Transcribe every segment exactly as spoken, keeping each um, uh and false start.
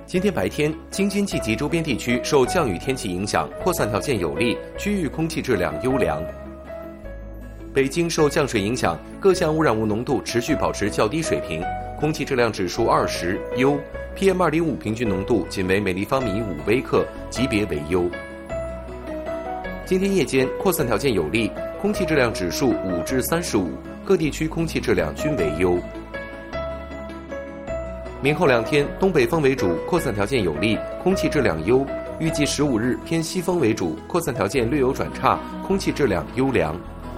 今天白天，京津冀及周边地区受降雨天气影响，扩散条件有利，区域空气质量优良。北京受降水影响，各项污染物浓度持续保持较低水平，空气质量指数二十优 ，P M 二点五 平均浓度仅为每立方米五微克，级别为优。今天夜间扩散条件有利，空气质量指数五至三十五，各地区空气质量均为优。明后两天，东北风为主，扩散条件有利，空气质量优。预计十五日偏西风为主，扩散条件略有转差，空气质量优良。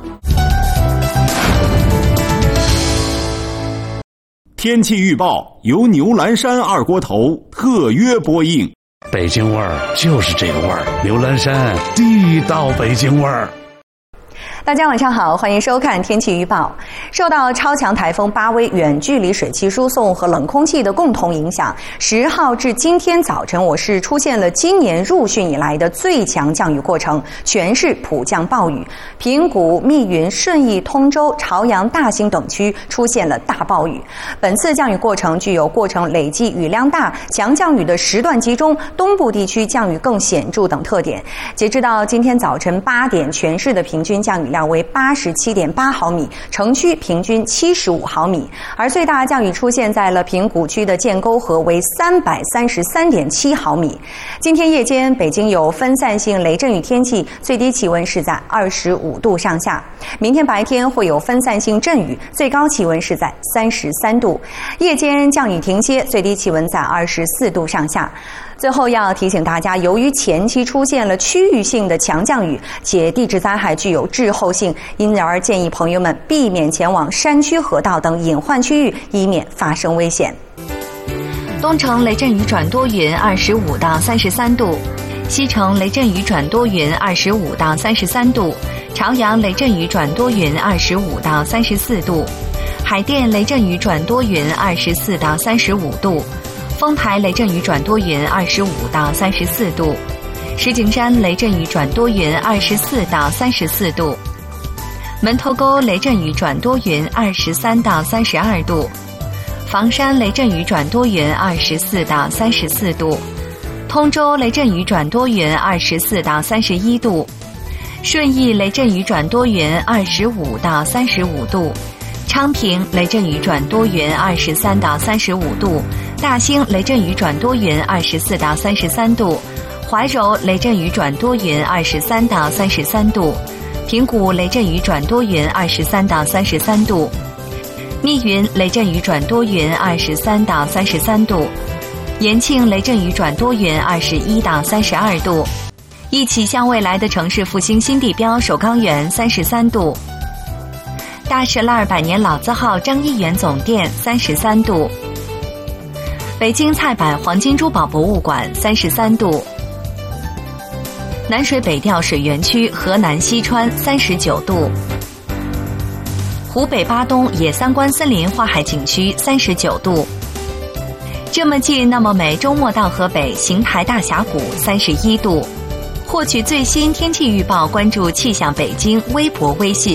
天气预报由牛栏山二锅头特约播映。 北京味儿就是这个味儿，牛栏山地道北京味儿。 大家晚上好，欢迎收看天气预报。受到超强台风巴威远距离水汽输送和冷空气的共同影响，十号至今天早晨，我市出现了今年入汛以来的最强降雨过程，全市普降暴雨。平谷、密云、顺义、通州、朝阳、大兴等区出现了大暴雨。本次降雨过程具有过程累计雨量大、强降雨的时段集中、东部地区降雨更显著等特点。截至到今天早晨八点，全市的平均降雨量为八十七点八毫米，城区平均七十五毫米，而最大降雨出现在了平谷区的建沟河，为三百三十三点七毫米。今天夜间，北京有分散性雷阵雨天气，最低气温是在二十五度上下。明天白天会有分散性阵雨，最高气温是在三十三度。夜间降雨停歇，最低气温在二十四度上下。最后要提醒大家，由于前期出现了区域性的强降雨，且地质灾害具有滞后性，因而建议朋友们避免前往山区、河道等隐患区域，以免发生危险。 东城雷阵雨转多云，二十五到三十三度；西城雷阵雨转多云，二十五到三十三度；朝阳雷阵雨转多云，二十五到三十四度；海淀雷阵雨转多云，二十四到三十五度。丰台雷阵雨转多云，二十五到三十四度；石景山雷阵雨转多云，二十四到三十四度；门头沟雷阵雨转多云，二十三到三十二度；房山雷阵雨转多云，二十四到三十四度；通州雷阵雨转多云，二十四到三十一度；顺义雷阵雨转多云，二十五到三十五度；昌平雷阵雨转多云，二十三到三十五度；大兴雷阵雨转多云，二十四到三十三度；怀柔雷阵雨转多云，二十三到三十三度；平谷雷阵雨转多云，二十三到三十三度；密云雷阵雨转多云，二十三到三十三度；延庆雷阵雨转多云，二十一到三十二度；一起向未来的城市复兴新地标首钢园三十三度；大石栏百年老字号张一元总店三十三度；北京菜百黄金珠宝博物馆三十三度；南水北调水源区河南西川三十九度；湖北巴东野三关森林花海景区三十九度；这么近那么美，周末到河北邢台大峡谷三十一度。获取最新天气预报，关注气象北京微博微信。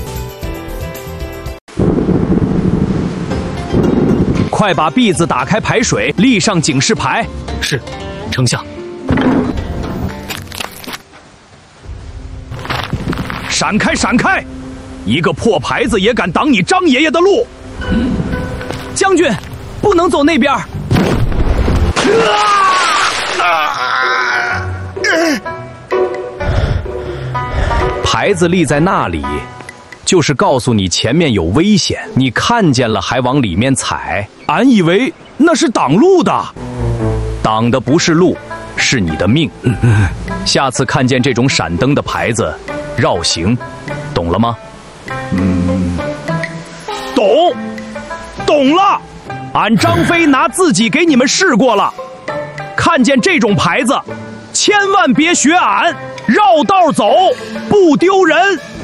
快把篦子打开排水，立上警示牌。 是，丞相。 闪开，闪开！一个破牌子也敢挡你张爷爷的路！将军，不能走那边。啊啊、牌子立在那里，就是告诉你前面有危险，你看见了还往里面踩，俺以为那是挡路的，挡的不是路，是你的命。下次看见这种闪灯的牌子，绕行，懂了吗？嗯，懂，懂了。俺张飞拿自己给你们试过了，看见这种牌子，千万别学俺，绕道走，不丢人。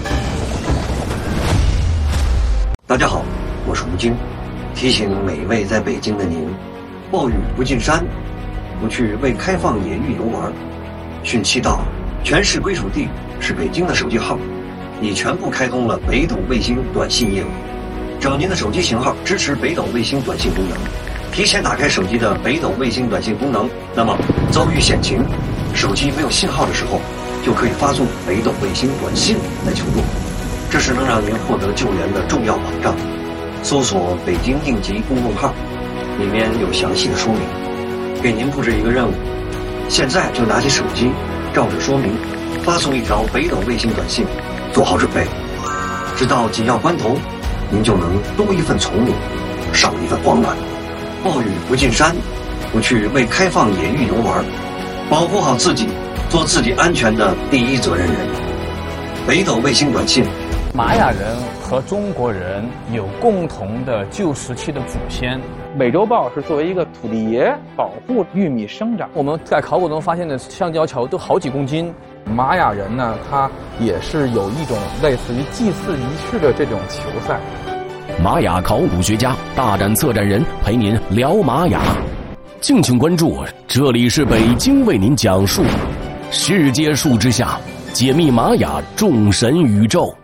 大家好，我是吴京，提醒每一位在北京的您，暴雨不进山，不去未开放野域游玩，汛期到，全市归属地是北京的手机号，已全部开通了北斗卫星短信业务，只要您的手机型号支持北斗卫星短信功能， 提前打开手机的北斗卫星短信功能，那么遭遇险情，手机没有信号的时候，就可以发送北斗卫星短信来求助，这是能让您获得救援的重要保障。搜索北京应急公众号，里面有详细的说明。给您布置一个任务，现在就拿起手机，照着说明发送一条北斗卫星短信，做好准备，直到紧要关头，您就能多一份从容，少一份慌乱。暴雨不进山，不去为开放野域游玩，保护好自己，做自己安全的第一责任人。北斗卫星短信。 玛雅人和中国人有共同的旧时期的祖先。 美洲豹是作为一个土地爷保护玉米生长。 我们在考古中发现的橡胶桥都好几公斤。玛雅人呢，他也是有一种类似于祭祀仪式的这种球赛。 玛雅考古学家、大展策展人陪您聊玛雅，敬请关注，这里是北京为您讲述世界树之下，解密玛雅众神宇宙。